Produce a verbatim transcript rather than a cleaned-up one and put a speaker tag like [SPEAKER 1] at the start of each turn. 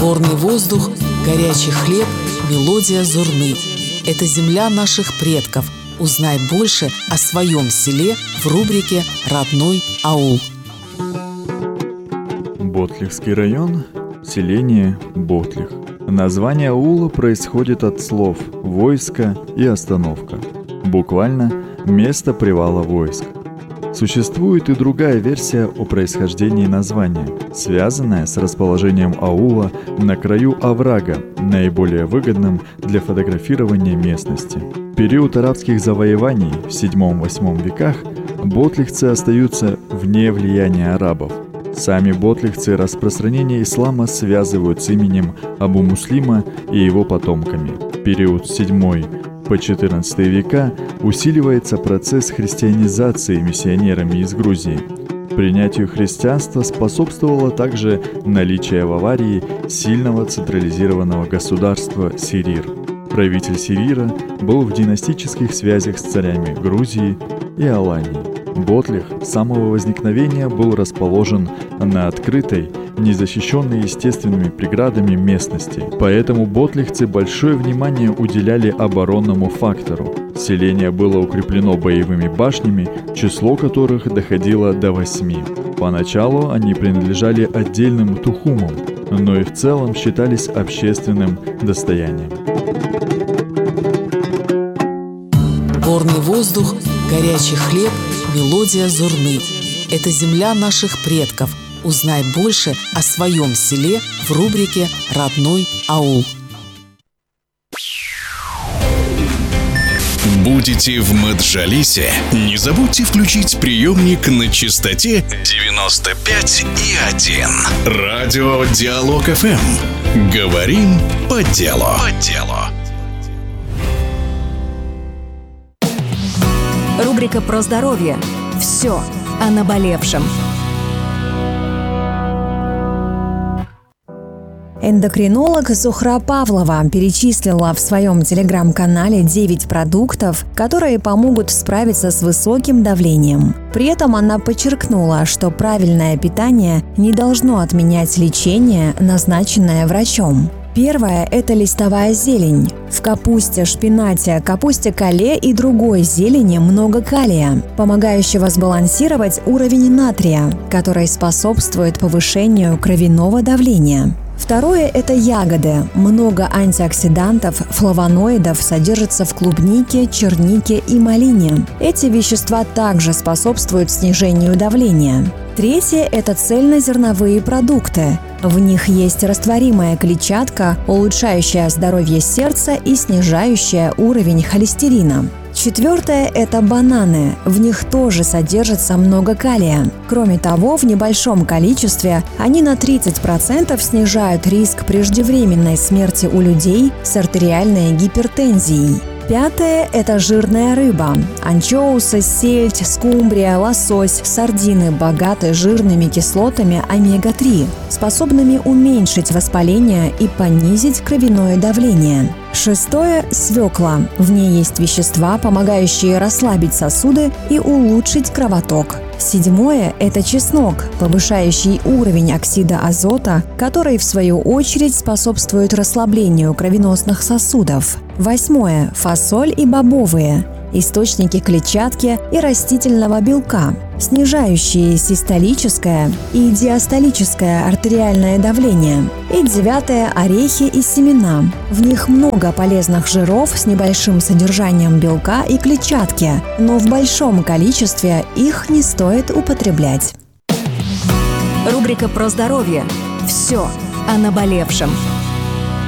[SPEAKER 1] Горный воздух, горячий хлеб, мелодия зурны. Это земля наших предков. Узнай больше о своем селе в рубрике «Родной аул».
[SPEAKER 2] Ботлихский район, селение Ботлих. Название аула происходит от слов «войско» и «остановка». Буквально «место привала войск». Существует и другая версия о происхождении названия, связанная с расположением аула на краю оврага, наиболее выгодным для фотографирования местности. В период арабских завоеваний в седьмом-восьмом веках ботлихцы остаются вне влияния арабов. Сами ботлихцы распространение ислама связывают с именем Абу-Муслима и его потомками. В период с седьмого по четырнадцатый века усиливается процесс христианизации миссионерами из Грузии. Принятию христианства способствовало также наличие в Аварии сильного централизированного государства Сирир. Правитель Сирира был в династических связях с царями Грузии и Алании. Ботлих с самого возникновения был расположен на открытой, незащищенной естественными преградами местности. Поэтому ботлихцы большое внимание уделяли оборонному фактору. Селение было укреплено боевыми башнями, число которых доходило до восьми. Поначалу они принадлежали отдельным тухумам, но и в целом считались общественным достоянием.
[SPEAKER 1] Горный воздух, горячий хлеб, мелодия зурны. Это земля наших предков. Узнай больше о своем селе в рубрике «Родной аул».
[SPEAKER 3] Будете в Маджалисе? Не забудьте включить приемник на частоте девяносто пять и один. Радио Диалог эф эм. Говорим по делу. По делу.
[SPEAKER 4] Рубрика про здоровье. Все о наболевшем. Эндокринолог Зухра Павлова перечислила в своем телеграм-канале девять продуктов, которые помогут справиться с высоким давлением. При этом она подчеркнула, что правильное питание не должно отменять лечение, назначенное врачом. Первое – это листовая зелень. В капусте, шпинате, капусте кале и другой зелени много калия, помогающего сбалансировать уровень натрия, который способствует повышению кровяного давления. Второе – это ягоды. Много антиоксидантов, флавоноидов содержится в клубнике, чернике и малине. Эти вещества также способствуют снижению давления. Третье – это цельнозерновые продукты. В них есть растворимая клетчатка, улучшающая здоровье сердца и снижающая уровень холестерина. Четвертое – это бананы. В них тоже содержится много калия. Кроме того, в небольшом количестве они на тридцать процентов снижают риск преждевременной смерти у людей с артериальной гипертензией. Пятое – это жирная рыба. Анчоусы, сельдь, скумбрия, лосось, сардины богаты жирными кислотами омега три, способными уменьшить воспаление и понизить кровяное давление. Шестое – свекла. В ней есть вещества, помогающие расслабить сосуды и улучшить кровоток. Седьмое – это чеснок, повышающий уровень оксида азота, который, в свою очередь, способствует расслаблению кровеносных сосудов. Восьмое – фасоль и бобовые – источники клетчатки и растительного белка, снижающие систолическое и диастолическое артериальное давление. И девятое – орехи и семена. В них много полезных жиров с небольшим содержанием белка и клетчатки, но в большом количестве их не стоит употреблять. Рубрика про здоровье. Все о наболевшем.